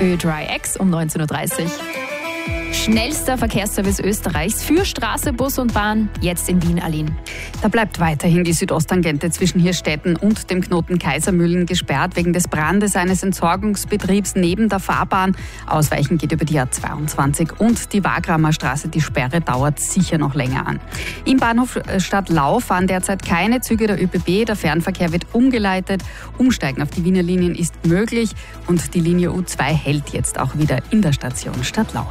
Ö3 X um 19.30 Uhr. Schnellster Verkehrsservice Österreichs für Straße, Bus und Bahn, jetzt in Wien, Aline. Da bleibt weiterhin die Südosttangente zwischen Hirstetten und dem Knoten Kaisermühlen gesperrt wegen des Brandes eines Entsorgungsbetriebs neben der Fahrbahn. Ausweichen geht über die A22 und die Wagramer Straße. Die Sperre dauert sicher noch länger an. Im Bahnhof Stadtlau fahren derzeit keine Züge der ÖBB. Der Fernverkehr wird umgeleitet. Umsteigen auf die Wiener Linien ist möglich und die Linie U2 hält jetzt auch wieder in der Station Stadtlau.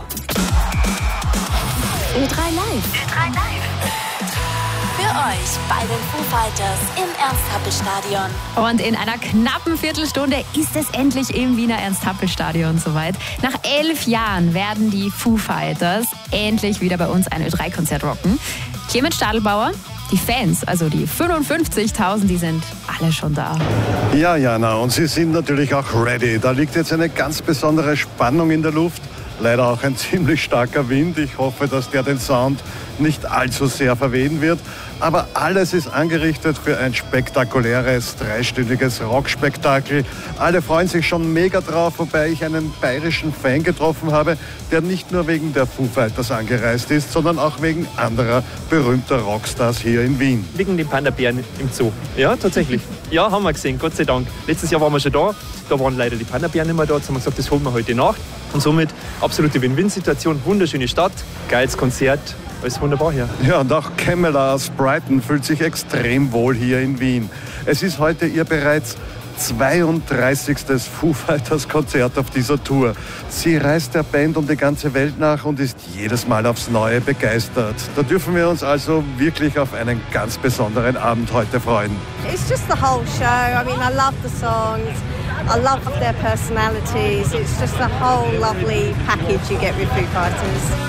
Ö3 Live. Ö3 Live. Für euch bei den Foo Fighters im Ernst-Happel-Stadion. Und in einer knappen Viertelstunde ist es endlich im Wiener Ernst-Happel-Stadion soweit. Nach 11 Jahren werden die Foo Fighters endlich wieder bei uns ein Ö3-Konzert rocken. Clemens Stadelbauer, die Fans, also die 55.000, die sind alle schon da. Ja, Jana, und sie sind natürlich auch ready. Da liegt jetzt eine ganz besondere Spannung in der Luft. Leider auch ein ziemlich starker Wind. Ich hoffe, dass der den Sound nicht allzu sehr verwehen wird. Aber alles ist angerichtet für ein spektakuläres, dreistündiges Rockspektakel. Alle freuen sich schon mega drauf, wobei ich einen bayerischen Fan getroffen habe, der nicht nur wegen der Foo Fighters angereist ist, sondern auch wegen anderer berühmter Rockstars hier in Wien. Wegen den Panda-Bären im Zoo. Ja, tatsächlich. Ja, haben wir gesehen, Gott sei Dank. Letztes Jahr waren wir schon da. Da waren leider die Panda-Bären nicht mehr da. Jetzt haben wir gesagt, das holen wir heute nach. Und somit absolute Win-Win-Situation. Wunderschöne Stadt, geiles Konzert. Alles wunderbar hier. Ja, und auch Camilla aus Brighton fühlt sich extrem wohl hier in Wien. Es ist heute ihr bereits 32. Foo Fighters Konzert auf dieser Tour. Sie reist der Band um die ganze Welt nach und ist jedes Mal aufs Neue begeistert. Da dürfen wir uns also wirklich auf einen ganz besonderen Abend heute freuen. It's just the whole show. I mean, I love the songs. I love their personalities. It's just a whole lovely package you get with Foo Fighters.